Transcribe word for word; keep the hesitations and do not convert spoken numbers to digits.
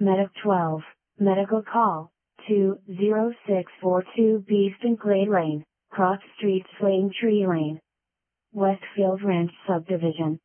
Medic twelve, medical call, two zero six four two Beeston Glade Lane, Cross Street Slane Tree Lane, Westfield Ranch Subdivision.